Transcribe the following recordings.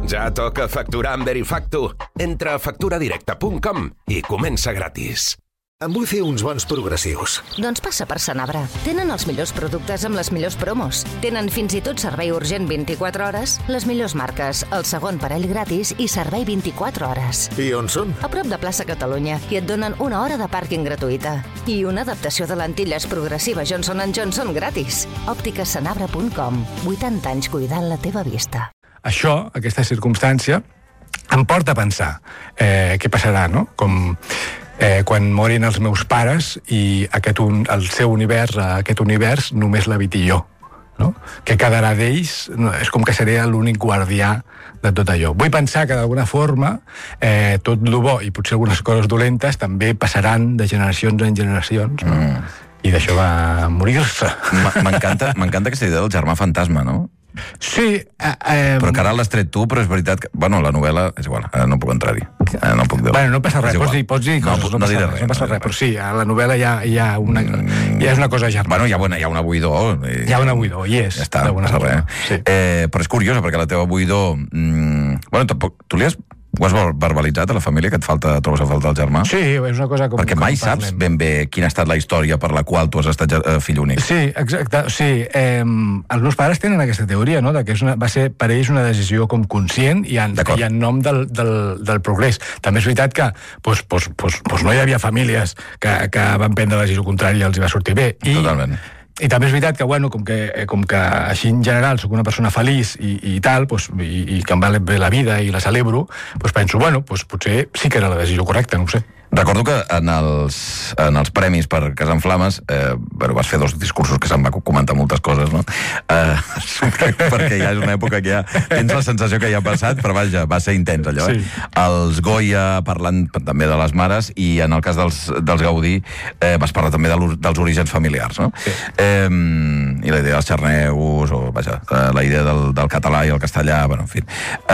Ja toca facturar amb Verifactu. Entra a facturadirecta.com i comença gratis. Em vull fer uns bons progressius. Doncs passa per Sanabra. Tenen els millors productes amb les millors promos. Tenen fins i tot servei urgent 24 hores, les millors marques, el segon parell gratis i servei 24 hores. I on són? A prop de Plaça Catalunya i et donen una hora de pàrquing gratuïta. I una adaptació de lentilles progressiva Johnson & Johnson gratis. Òpticasanabra.com. 80 anys cuidant la teva vista. Això, aquesta circumstància, em porta a pensar què passarà, no? Com quan morin els meus pares i el seu univers, aquest univers, només l'habiti jo. No? Què quedarà d'ells? És com que seré l'únic guardià de tot allò. Vull pensar que d'alguna forma tot el bo i potser algunes coses dolentes també passaran de generacions en generacions, no? I d'això va morir-se. M'encanta aquesta idea del germà fantasma, no? Sí. Però que ara l'has tret tu, però és veritat que... Bueno, la novel·la... És igual, no puc entrar-hi. No puc dir. Bueno, no passa res, pots dir coses, no passa res, però sí, a la novel·la ja és una cosa germana. Bueno, hi ha una buidor. Hi ha una buidor, i és. Ja està, no passa res. Sí. Però és curiosa, perquè la teva buidor... Bueno, tampoc... Tu ho has verbalitzat a la família, que trobes a faltar el germà? Sí, és una cosa com... Perquè mai saps ben bé quina ha estat la història per la qual tu has estat fill únic. Sí, exacte. Sí, els meus pares tenen aquesta teoria, no?, que va ser per ells una decisió com conscient i en nom del progrés. També és veritat que no hi havia famílies que van prendre la decisió contrària i els hi va sortir bé. Totalment. I també és veritat que, bueno, com que així en general soc una persona feliç i tal, i que em va bé la vida i la celebro, penso, bueno, potser sí que era la decisió correcta, no ho sé. Recordo que en els premis per Casa en Flames vas fer 2 discursos que se'n va comentar moltes coses, no? Perquè ja és una època que ja tens la sensació que ja ha passat, però vaja, va ser intens allò, Sí. Els Goya parlant també de les mares i en el cas dels Gaudí vas parlar també dels orígens familiars, no? Sí. I la idea dels xarneus, o vaja, la idea del català i el castellà, bueno, en fi.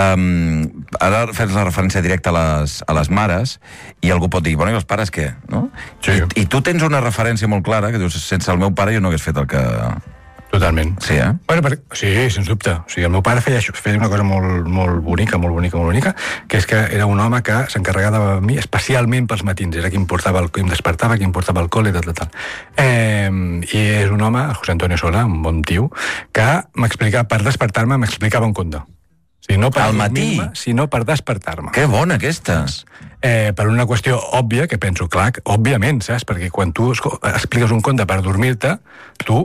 Ara fes la referència directa a les mares i algú pot dir, bueno, i els pares què? No? Sí. I tu tens una referència molt clara, que dius, sense el meu pare jo no hagués fet el que... Totalment. Sí, eh? Bueno, sí, sens dubte. O sigui, el meu pare feia una cosa molt bonica, que és que era un home que s'encarregava de mi especialment pels matins. Era qui em despertava, qui em portava al col·le, tal. I és un home, José Antonio Sola, un bon tio, que per despertar-me m'explicava un conte. O sigui, no per al matí? Sinó per despertar-me. Que bona, aquesta! Per una qüestió òbvia, que penso, clar, òbviament, saps? Perquè quan tu expliques un conte per dormir-te, tu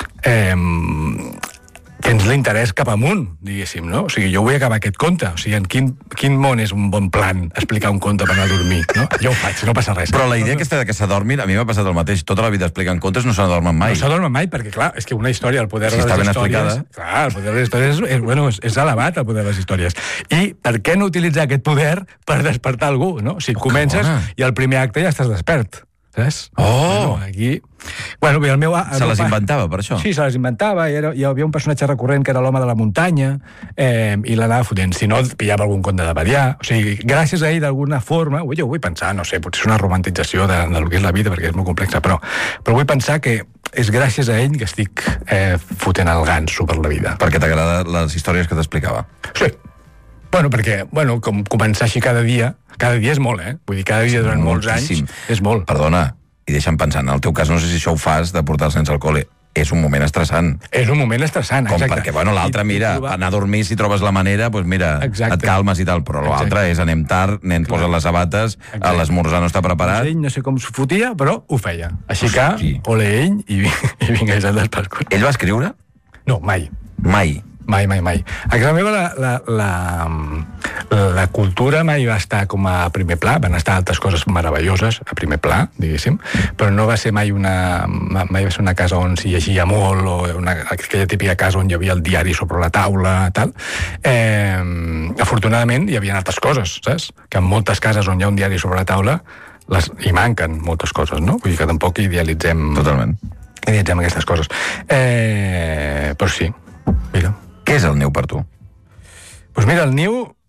tens l'interès cap amunt, diguéssim, no? O sigui, jo vull acabar aquest conte. O sigui, en quin món és un bon plan explicar un conte per anar a dormir, no? Jo ho faig, no passa res. Però la idea aquesta que s'adormin, a mi m'ha passat el mateix. Tota la vida explicant contes no s'adormen mai. No s'adormen mai, perquè, clar, és que una història, el poder de les està ben històries... explicada. Clar, el poder de les històries és elevat, el poder de les històries. I per què no utilitzar aquest poder per despertar algú, no? O sigui, comences i al primer acte ja estàs despert. Saps? Oh! Bueno, aquí... Bueno, el meu... Se les inventava, per això? Sí, se les inventava. Hi havia un personatge recurrent que era l'home de la muntanya i l'anava fotent. Si no, pillava algun conte de Badià. O sigui, gràcies a ell, d'alguna forma... Jo vull pensar, no sé, potser és una romantització del que és la vida, perquè és molt complexa, però vull pensar que és gràcies a ell que estic fotent el ganso per la vida. Perquè t'agraden les històries que t'explicava? Sí. Bueno, perquè, com començar així cada dia és molt, Vull dir, cada dia durant molts anys és molt. Perdona, i deixa'm pensar, en el teu cas no sé si això ho fas de portar els nens al col·le. És un moment estressant. És un moment estressant, exacte. Com perquè, l'altre, mira, anar a dormir si trobes la manera, doncs mira, et calmes i tal, però l'altre és anem tard, nen posa les sabates, l'esmorzar no està preparat. Ell no sé com s'ho fotia, però ho feia. Així que, ole ell, i vinga, és el despercut. Ell va escriure? No, mai. Mai? Mai. A casa meva la cultura mai va estar com a primer pla, van estar altres coses meravelloses a primer pla, diguéssim, però no va ser mai va ser una casa on s'hi llegia molt, o aquella típica casa on hi havia el diari sobre la taula, tal. Afortunadament hi havia altres coses, saps? Que en moltes cases on hi ha un diari sobre la taula hi manquen moltes coses, no? Vull dir que tampoc idealitzem... Totalment. Idealitzem aquestes coses. Però sí, mira. Què és el niu per tu? Doncs mira, el niu